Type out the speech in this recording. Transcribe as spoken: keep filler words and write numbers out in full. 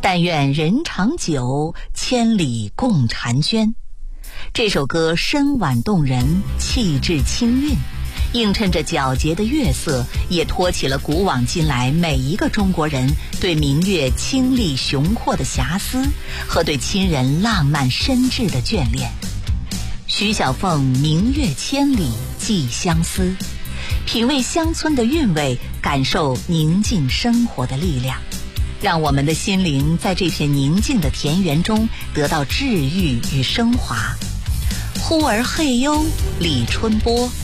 但愿人长久，千里共婵娟。这首歌深婉动人，气质清韵，映衬着皎洁的月色，也托起了古往今来每一个中国人对明月清丽雄阔的遐思和对亲人浪漫深挚的眷恋。徐小凤明月千里寄相思，品味乡村的韵味，感受宁静生活的力量，让我们的心灵在这片宁静的田园中得到治愈与升华。忽而嘿呦，李春波。